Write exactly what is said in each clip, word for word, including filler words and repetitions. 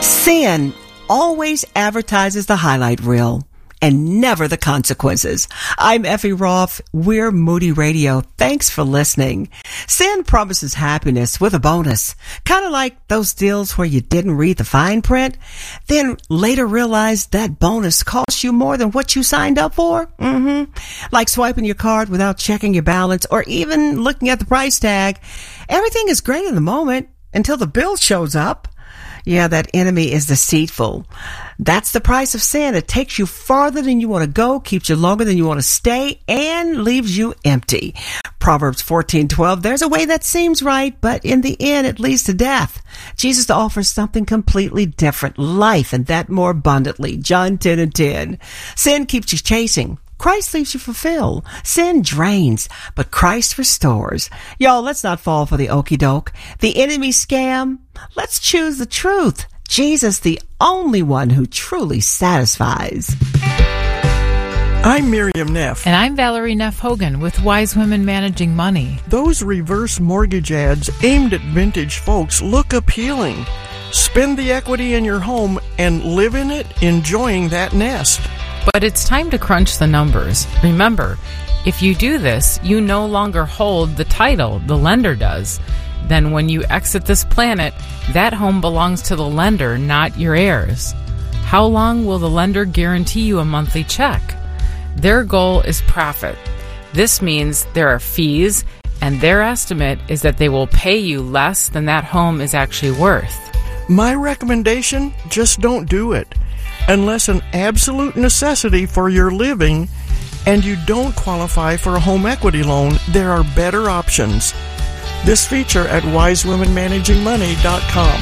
Sin always advertises the highlight reel and never the consequences. I'm Effie Roth. We're Moody Radio. Thanks for listening. Sin promises happiness with a bonus. Kind of like those deals where you didn't read the fine print, then later realized that bonus cost you more than what you signed up for. Mm-hmm. Like swiping your card without checking your balance or even looking at the price tag. Everything is great in the moment until the bill shows up. Yeah, that enemy is deceitful. That's the price of sin. It takes you farther than you want to go, keeps you longer than you want to stay, and leaves you empty. Proverbs fourteen twelve, there's a way that seems right, but in the end it leads to death. Jesus offers something completely different, life, and that more abundantly. John ten and ten. Sin keeps you chasing. Christ leaves you fulfilled. Sin drains, but Christ restores. Y'all, let's not fall for the okie doke, the enemy scam. Let's choose the truth. Jesus, the only one who truly satisfies. I'm Miriam Neff. And I'm Valerie Neff Hogan with Wise Women Managing Money. Those reverse mortgage ads aimed at vintage folks look appealing. Spend the equity in your home and live in it, enjoying that nest. But it's time to crunch the numbers. Remember, if you do this, you no longer hold the title, the lender does. Then when you exit this planet, that home belongs to the lender, not your heirs. How long will the lender guarantee you a monthly check? Their goal is profit. This means there are fees, and their estimate is that they will pay you less than that home is actually worth. My recommendation, just don't do it. Unless an absolute necessity for your living and you don't qualify for a home equity loan, there are better options. This feature at wise women managing money dot com.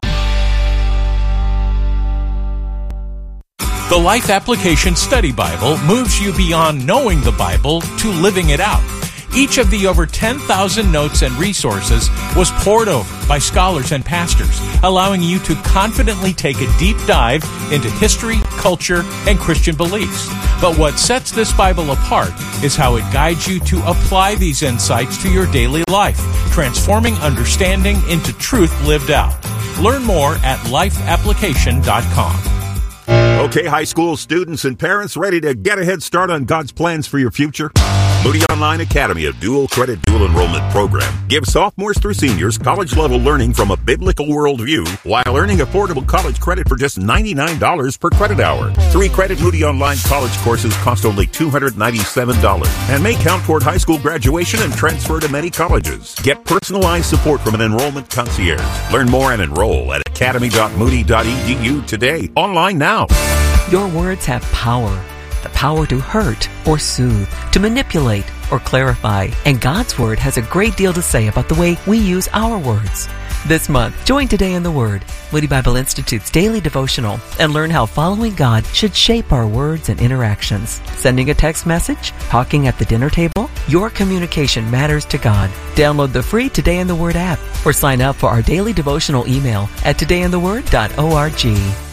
The Life Application Study Bible moves you beyond knowing the Bible to living it out. Each of the over ten thousand notes and resources was poured over by scholars and pastors, allowing you to confidently take a deep dive into history, culture, and Christian beliefs. But what sets this Bible apart is how it guides you to apply these insights to your daily life, transforming understanding into truth lived out. Learn more at life application dot com. Okay, high school students and parents, ready to get a head start on God's plans for your future? Moody Online Academy, a dual credit, dual enrollment program, gives sophomores through seniors college-level learning from a biblical worldview while earning affordable college credit for just ninety-nine dollars per credit hour. Three-credit Moody Online college courses cost only two hundred ninety-seven dollars and may count toward high school graduation and transfer to many colleges. Get personalized support from an enrollment concierge. Learn more and enroll at academy dot moody dot e d u today. Online now. Your words have power. The power to hurt or soothe, to manipulate or clarify. And God's Word has a great deal to say about the way we use our words. This month, join Today in the Word, Moody Bible Institute's daily devotional, and learn how following God should shape our words and interactions. Sending a text message? Talking at the dinner table? Your communication matters to God. Download the free Today in the Word app or sign up for our daily devotional email at today in the word dot org.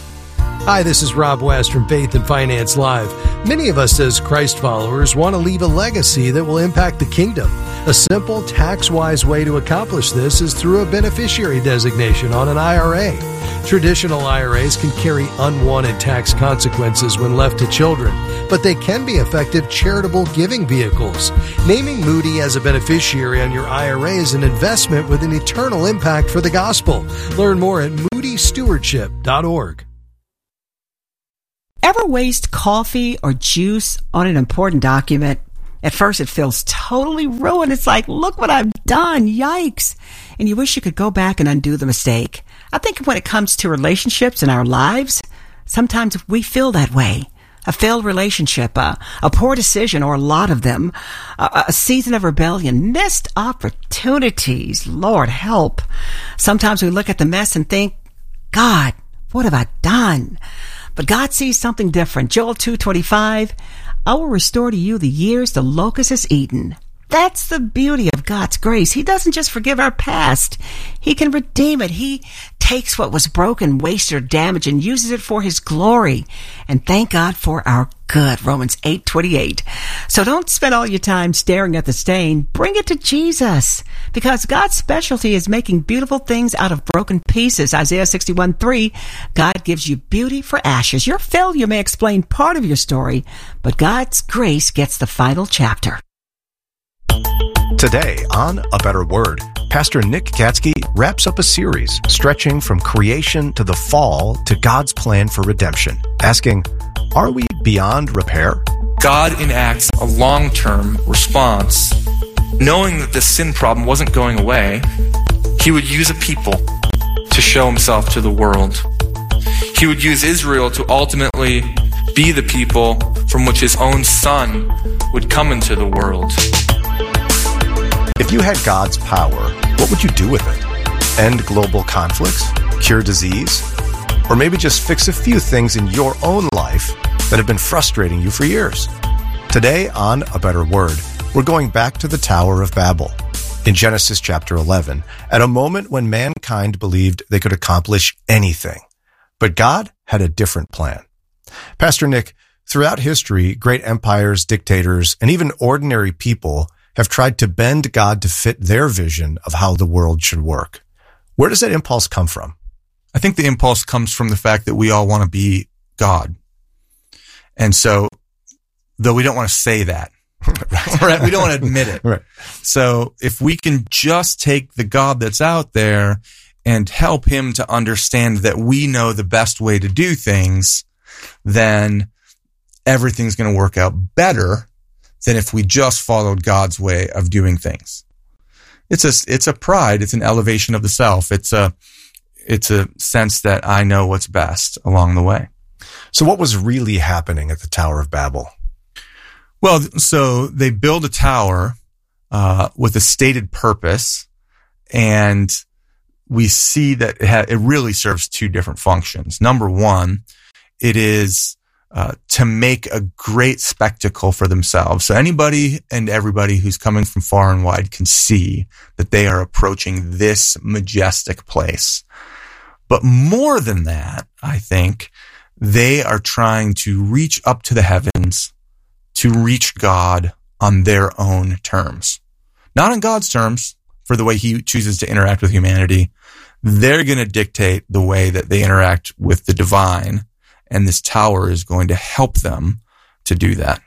Hi, this is Rob West from Faith and Finance Live. Many of us as Christ followers want to leave a legacy that will impact the kingdom. A simple, tax-wise way to accomplish this is through a beneficiary designation on an I R A. Traditional I R As can carry unwanted tax consequences when left to children, but they can be effective charitable giving vehicles. Naming Moody as a beneficiary on your I R A is an investment with an eternal impact for the gospel. Learn more at moody stewardship dot org. Ever waste coffee or juice on an important document? At first, it feels totally ruined. It's like, look what I've done. Yikes. And you wish you could go back and undo the mistake. I think when it comes to relationships in our lives, sometimes we feel that way. A failed relationship, a, a poor decision, or a lot of them, a, a season of rebellion, missed opportunities. Lord help. Sometimes we look at the mess and think, God, what have I done? But God sees something different. Joel two twenty-five, I will restore to you the years the locust has eaten. That's the beauty of God's grace. He doesn't just forgive our past. He can redeem it. He takes what was broken, wasted, or damaged and uses it for His glory. And thank God for our good. Romans eight twenty-eight. So don't spend all your time staring at the stain. Bring it to Jesus. Because God's specialty is making beautiful things out of broken pieces. Isaiah sixty-one three. God gives you beauty for ashes. Your failure may explain part of your story, but God's grace gets the final chapter. Today on A Better Word, Pastor Nick Gatsky wraps up a series stretching from creation to the fall to God's plan for redemption, asking, are we beyond repair? God enacts a long-term response. Knowing that this sin problem wasn't going away, he would use a people to show himself to the world. He would use Israel to ultimately be the people from which his own son would come into the world. If you had God's power, what would you do with it? End global conflicts? Cure disease? Or maybe just fix a few things in your own life that have been frustrating you for years? Today on A Better Word, we're going back to the Tower of Babel. In Genesis chapter eleven, at a moment when mankind believed they could accomplish anything. But God had a different plan. Pastor Nick, throughout history, great empires, dictators, and even ordinary people have tried to bend God to fit their vision of how the world should work. Where does that impulse come from? I think the impulse comes from the fact that we all want to be God. And so, though we don't want to say that, right? We don't want to admit it. Right. So if we can just take the God that's out there and help him to understand that we know the best way to do things, then everything's going to work out better than if we just followed God's way of doing things. It's a, it's a pride. It's an elevation of the self. It's a, it's a sense that I know what's best along the way. So what was really happening at the Tower of Babel? Well, so they build a tower, uh, with a stated purpose, and we see that it, ha- it really serves two different functions. Number one, it is Uh, to make a great spectacle for themselves. So anybody and everybody who's coming from far and wide can see that they are approaching this majestic place. But more than that, I think they are trying to reach up to the heavens to reach God on their own terms. Not on God's terms, for the way he chooses to interact with humanity. They're going to dictate the way that they interact with the divine. And this tower is going to help them to do that.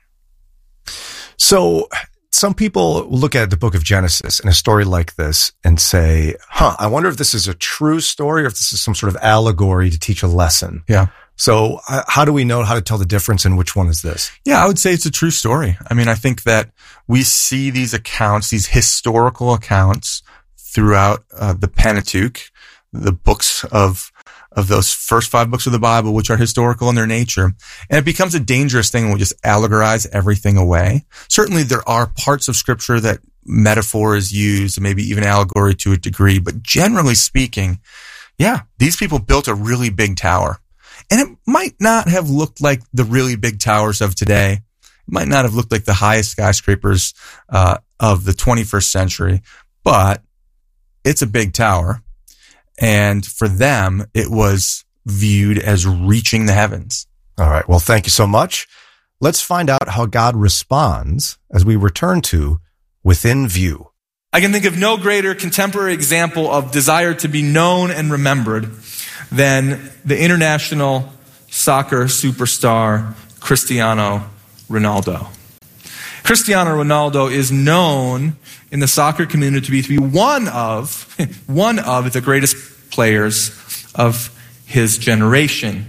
So some people look at the book of Genesis and a story like this and say, huh, I wonder if this is a true story or if this is some sort of allegory to teach a lesson. Yeah. So uh, how do we know how to tell the difference and which one is this? Yeah, I would say it's a true story. I mean, I think that we see these accounts, these historical accounts throughout uh, the Pentateuch, the books of of those first five books of the Bible, which are historical in their nature. And it becomes a dangerous thing when we just allegorize everything away. Certainly there are parts of scripture that metaphor is used, maybe even allegory to a degree, but generally speaking, yeah, these people built a really big tower. And it might not have looked like the really big towers of today. It might not have looked like the highest skyscrapers uh, of the twenty-first century, but it's a big tower. And for them, it was viewed as reaching the heavens. All right. Well, thank you so much. Let's find out how God responds as we return to Within View. I can think of no greater contemporary example of desire to be known and remembered than the international soccer superstar Cristiano Ronaldo. Cristiano Ronaldo is known in the soccer community to be, to be one of, one of the greatest players of his generation.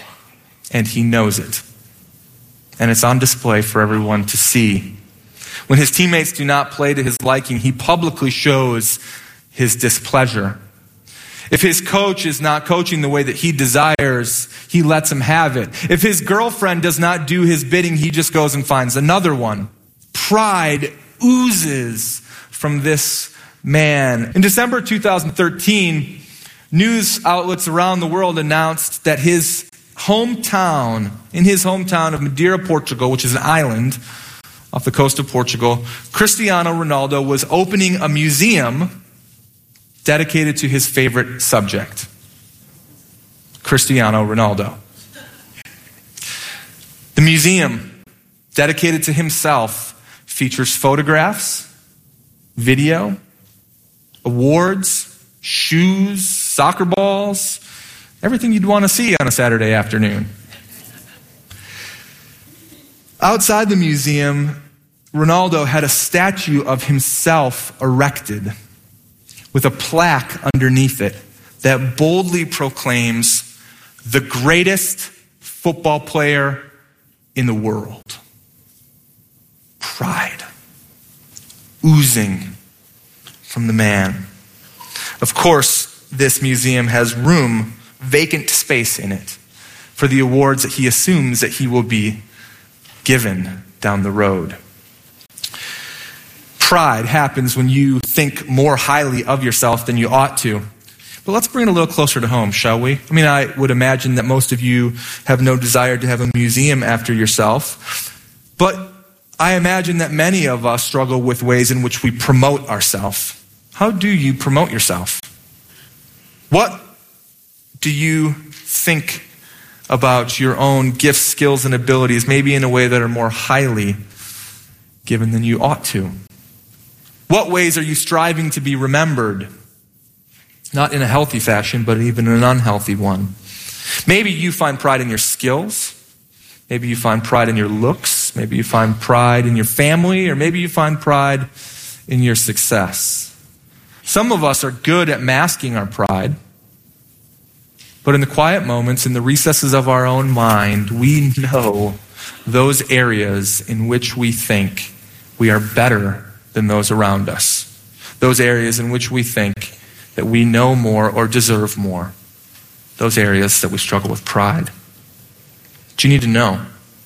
And he knows it. And it's on display for everyone to see. When his teammates do not play to his liking, he publicly shows his displeasure. If his coach is not coaching the way that he desires, he lets him have it. If his girlfriend does not do his bidding, he just goes and finds another one. Pride oozes from this man. In December two thousand thirteen, news outlets around the world announced that his hometown, in his hometown of Madeira, Portugal, which is an island off the coast of Portugal, Cristiano Ronaldo was opening a museum dedicated to his favorite subject, Cristiano Ronaldo. The museum, dedicated to himself, features photographs, video, awards, shoes, soccer balls, everything you'd want to see on a Saturday afternoon. Outside the museum, Ronaldo had a statue of himself erected with a plaque underneath it that boldly proclaims the greatest football player in the world. Pride oozing from the man. Of course, this museum has room, vacant space in it for the awards that he assumes that he will be given down the road. Pride happens when you think more highly of yourself than you ought to. But let's bring it a little closer to home, shall we? I mean, I would imagine that most of you have no desire to have a museum after yourself. But I imagine that many of us struggle with ways in which we promote ourselves. How do you promote yourself? What do you think about your own gifts, skills, and abilities, maybe in a way that are more highly given than you ought to? What ways are you striving to be remembered? Not in a healthy fashion, but even in an unhealthy one. Maybe you find pride in your skills. Maybe you find pride in your looks. Maybe you find pride in your family, or maybe you find pride in your success. Some of us are good at masking our pride. But in the quiet moments, in the recesses of our own mind, we know those areas in which we think we are better than those around us. Those areas in which we think that we know more or deserve more. Those areas that we struggle with pride. But you need to know.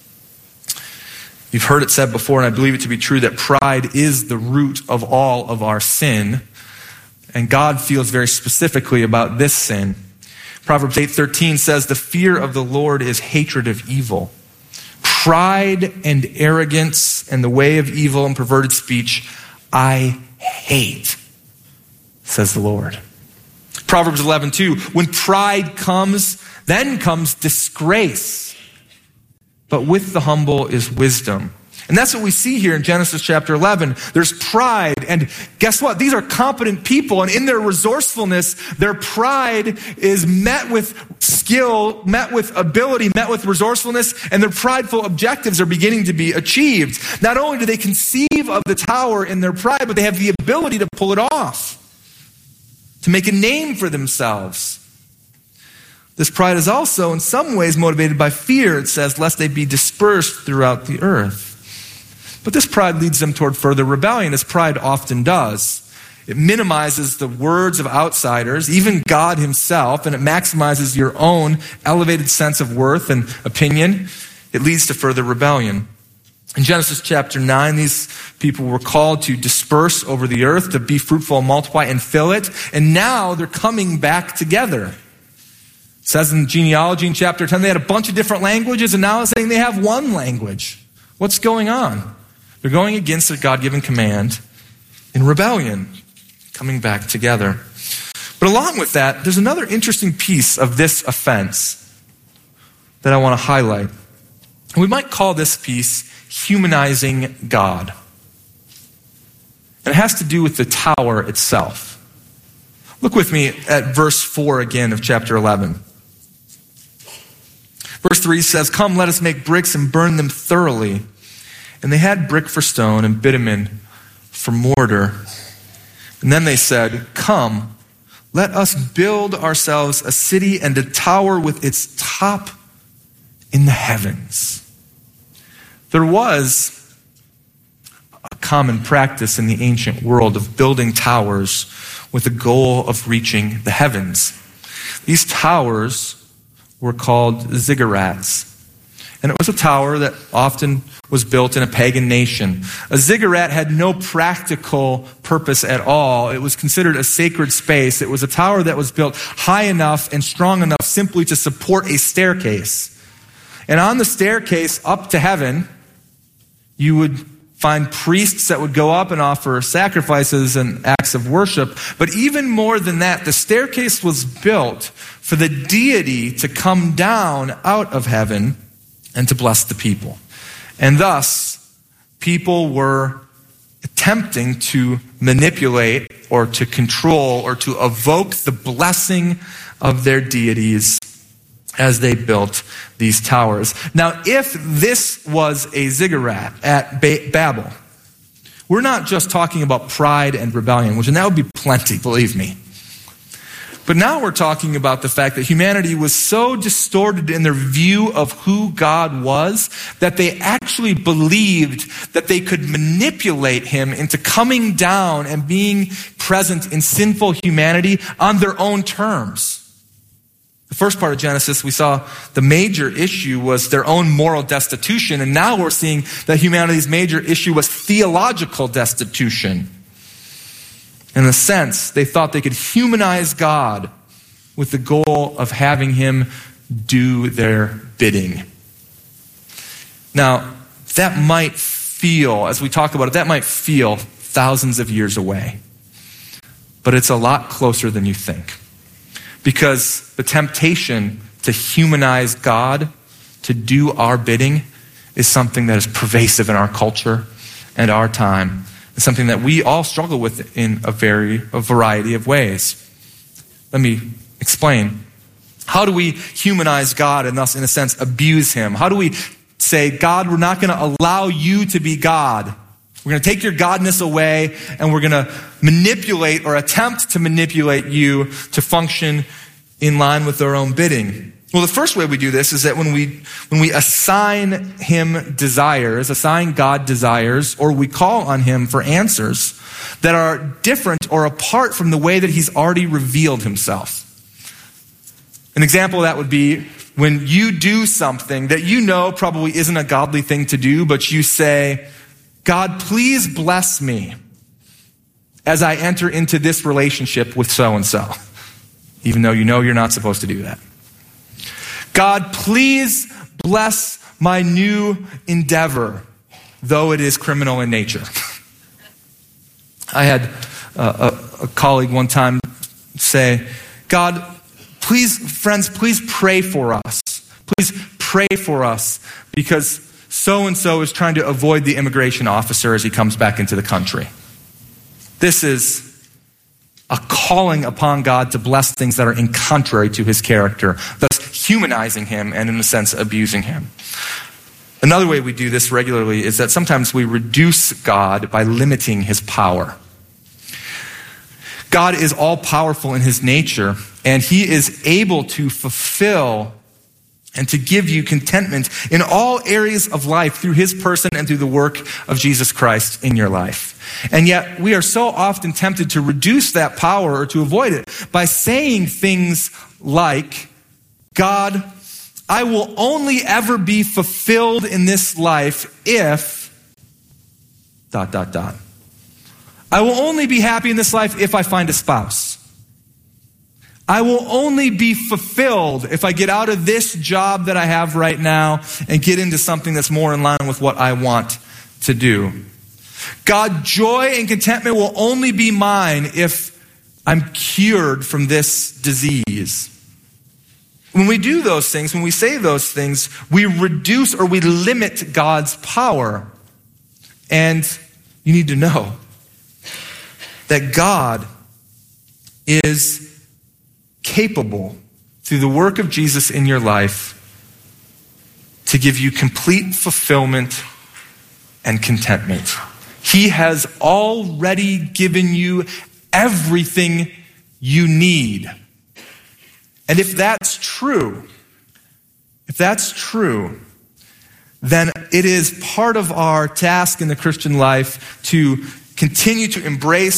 You've heard it said before, and I believe it to be true, that pride is the root of all of our sin. And God feels very specifically about this sin. Proverbs eight thirteen says, the fear of the Lord is hatred of evil. Pride and arrogance and the way of evil and perverted speech, I hate, says the Lord. Proverbs eleven two, when pride comes, then comes disgrace. But with the humble is wisdom. And that's what we see here in Genesis chapter eleven. There's pride, and guess what? These are competent people, and in their resourcefulness, their pride is met with skill, met with ability, met with resourcefulness, and their prideful objectives are beginning to be achieved. Not only do they conceive of the tower in their pride, but they have the ability to pull it off, to make a name for themselves. This pride is also in some ways motivated by fear, it says, lest they be dispersed throughout the earth. But this pride leads them toward further rebellion, as pride often does. It minimizes the words of outsiders, even God himself, and it maximizes your own elevated sense of worth and opinion. It leads to further rebellion. In Genesis chapter nine, these people were called to disperse over the earth, to be fruitful and multiply and fill it. And now they're coming back together. It says in genealogy in chapter ten, they had a bunch of different languages, and now it's saying they have one language. What's going on? They're going against a God-given command in rebellion, coming back together. But along with that, there's another interesting piece of this offense that I want to highlight. We might call this piece humanizing God. And it has to do with the tower itself. Look with me at verse four again of chapter eleven. Verse three says, come, let us make bricks and burn them thoroughly. And they had brick for stone and bitumen for mortar. And then they said, come, let us build ourselves a city and a tower with its top in the heavens. There was a common practice in the ancient world of building towers with the goal of reaching the heavens. These towers were called ziggurats. And it was a tower that often was built in a pagan nation. A ziggurat had no practical purpose at all. It was considered a sacred space. It was a tower that was built high enough and strong enough simply to support a staircase. And on the staircase up to heaven, you would find priests that would go up and offer sacrifices and acts of worship. But even more than that, the staircase was built for the deity to come down out of heaven and to bless the people. And thus, people were attempting to manipulate or to control or to evoke the blessing of their deities as they built these towers. Now, if this was a ziggurat at ba- Babel, we're not just talking about pride and rebellion, which and that would be plenty, believe me. But now we're talking about the fact that humanity was so distorted in their view of who God was that they actually believed that they could manipulate him into coming down and being present in sinful humanity on their own terms. The first part of Genesis, we saw the major issue was their own moral destitution, and now we're seeing that humanity's major issue was theological destitution. In a sense, they thought they could humanize God with the goal of having him do their bidding. Now, that might feel, as we talk about it, that might feel thousands of years away. But it's a lot closer than you think. Because the temptation to humanize God, to do our bidding, is something that is pervasive in our culture and our time. It's something that we all struggle with in a very a variety of ways. Let me explain. How do we humanize God and thus, in a sense, abuse him? How do we say, God, we're not going to allow you to be God. We're going to take your godness away, and we're going to manipulate or attempt to manipulate you to function in line with our own bidding. Well, the first way we do this is that when we when we assign him desires, assign God desires, or we call on him for answers that are different or apart from the way that he's already revealed himself. An example of that would be when you do something that you know probably isn't a godly thing to do, but you say, God, please bless me as I enter into this relationship with so-and-so, even though you know you're not supposed to do that. God, please bless my new endeavor, though it is criminal in nature. I had a, a, a colleague one time say, God, please, friends, please pray for us. Please pray for us because so-and-so is trying to avoid the immigration officer as he comes back into the country. This is a calling upon God to bless things that are in contrary to his character, thus humanizing him and, in a sense, abusing him. Another way we do this regularly is that sometimes we reduce God by limiting his power. God is all-powerful in his nature, and he is able to fulfill and to give you contentment in all areas of life through his person and through the work of Jesus Christ in your life. And yet we are so often tempted to reduce that power or to avoid it by saying things like, God, I will only ever be fulfilled in this life if, dot, dot, dot. I will only be happy in this life if I find a spouse. I will only be fulfilled if I get out of this job that I have right now and get into something that's more in line with what I want to do. God, joy and contentment will only be mine if I'm cured from this disease. When we do those things, when we say those things, we reduce or we limit God's power. And you need to know that God is capable, through the work of Jesus in your life, to give you complete fulfillment and contentment. He has already given you everything you need. And if that's true, if that's true, then it is part of our task in the Christian life to continue to embrace